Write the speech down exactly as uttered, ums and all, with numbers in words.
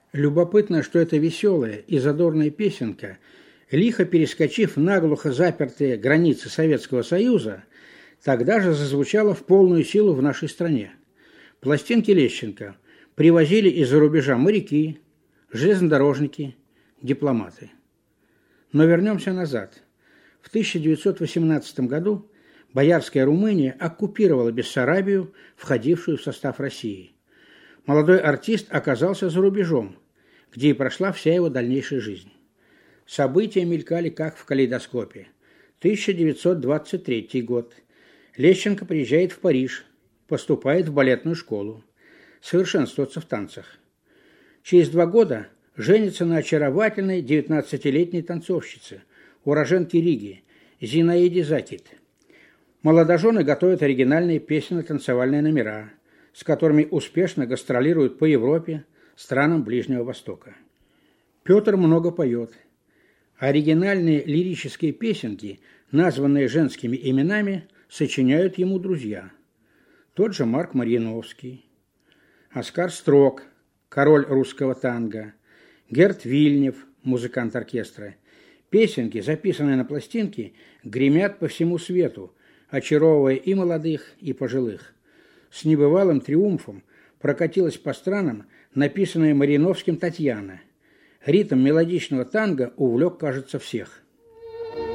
Любопытно, что эта веселая и задорная песенка, лихо перескочив наглухо запертые границы Советского Союза, тогда же зазвучала в полную силу в нашей стране. Пластинки Лещенко привозили из-за рубежа моряки, железнодорожники, дипломаты. Но вернемся назад. В тысяча девятьсот восемнадцатом году Боярская Румыния оккупировала Бессарабию, входившую в состав России. Молодой артист оказался за рубежом, где и прошла вся его дальнейшая жизнь. События мелькали как в калейдоскопе. тысяча девятьсот двадцать третий год. Лещенко приезжает в Париж, поступает в балетную школу, совершенствуется в танцах. Через два года женится на очаровательной девятнадцатилетней танцовщице, уроженке Риги, Зинаиде Закит. Молодожены готовят оригинальные песенно-танцевальные номера, с которыми успешно гастролируют по Европе, странам Ближнего Востока. Петр много поет. Оригинальные лирические песенки, названные женскими именами, сочиняют ему друзья. Тот же Марк Марьяновский, Оскар Строк, король русского танго, Герт Вильнев, музыкант оркестра. Песенки, записанные на пластинке, гремят по всему свету, очаровывая и молодых, и пожилых. С небывалым триумфом прокатилась по странам написанная Марьяновским «Татьяна». Ритм мелодичного танго увлек, кажется, всех.